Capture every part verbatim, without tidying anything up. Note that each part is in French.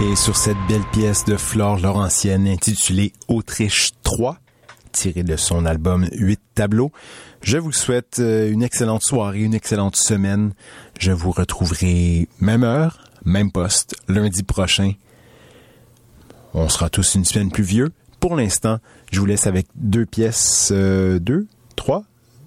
Et sur cette belle pièce de Flore Laurentienne intitulée Autriche trois, tirée de son album Huit tableaux, je vous souhaite une excellente soirée, une excellente semaine. Je vous retrouverai même heure, même poste, lundi prochain. On sera tous une semaine plus vieux. Pour l'instant, je vous laisse avec deux pièces, euh, deux, trois,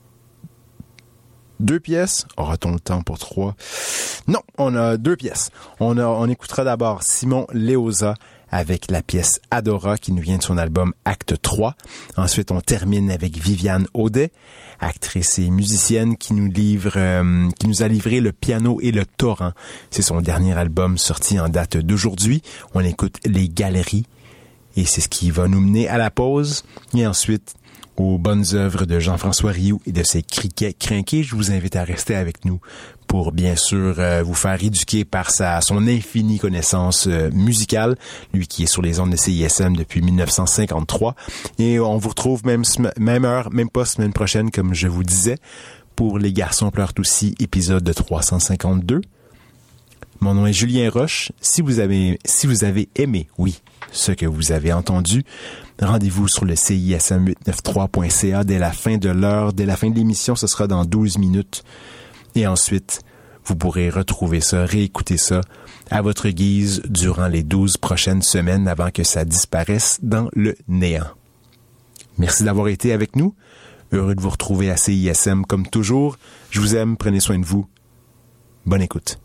deux pièces. Aura-t-on le temps pour trois? Non, on a deux pièces. On a, on écoutera d'abord Simon Leosa avec la pièce Adora qui nous vient de son album Acte trois. Ensuite, on termine avec Viviane Audet, actrice et musicienne qui nous livre, euh, qui nous a livré Le piano et le torrent. C'est son dernier album sorti en date d'aujourd'hui. On écoute Les Galeries et c'est ce qui va nous mener à la pause. Et ensuite, aux bonnes œuvres de Jean-François Rioux et de ses criquets crinqués. Je vous invite à rester avec nous pour bien sûr euh, vous faire éduquer par sa son infinie connaissance euh, musicale, lui qui est sur les ondes de C I S M depuis dix-neuf cent cinquante-trois. Et on vous retrouve même même heure, même pas semaine prochaine, comme je vous disais, pour Les Garçons pleurent aussi, épisode de trois cent cinquante-deux. Mon nom est Julien Roche. Si vous avez si vous avez aimé, oui, ce que vous avez entendu, rendez-vous sur le C I S M huit cent quatre-vingt-treize point C A dès la fin de l'heure, dès la fin de l'émission, ce sera dans douze minutes. Et ensuite, vous pourrez retrouver ça, réécouter ça à votre guise durant les douze prochaines semaines avant que ça disparaisse dans le néant. Merci d'avoir été avec nous. Heureux de vous retrouver à C I S M comme toujours. Je vous aime, prenez soin de vous. Bonne écoute.